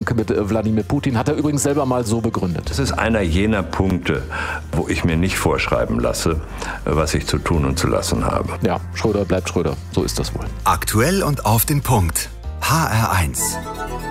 Beziehung mit Wladimir Putin. Hat er übrigens selber mal so begründet. Das ist einer jener Punkte, wo ich mir nicht vorschreiben lasse, was ich zu tun und zu lassen habe. Ja, Schröder bleibt Schröder. So ist das wohl. Aktuell und auf den Punkt. HR1.